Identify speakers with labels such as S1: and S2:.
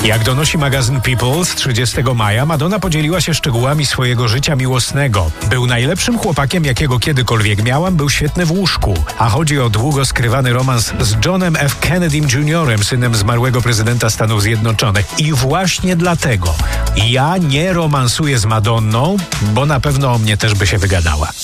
S1: Jak donosi magazyn People z 30 maja, Madonna podzieliła się szczegółami swojego życia miłosnego. Był najlepszym chłopakiem, jakiego kiedykolwiek miałam, był świetny w łóżku. A chodzi o długo skrywany romans z Johnem F. Kennedym Jr., synem zmarłego prezydenta Stanów Zjednoczonych. I właśnie dlatego ja nie romansuję z Madonną, bo na pewno o mnie też by się wygadała.